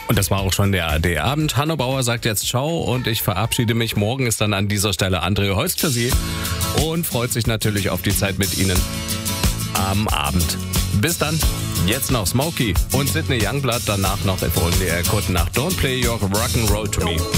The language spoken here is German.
Und das war auch schon der ARD-Abend. Hanno Bauer sagt jetzt Ciao und ich verabschiede mich. Morgen ist dann an dieser Stelle André Holst für Sie und freut sich natürlich auf die Zeit mit Ihnen am Abend. Bis dann. Jetzt noch Smokey und Sidney Youngblood, danach noch Only Could Nach Don't Play Your Rock'n'Roll to Me.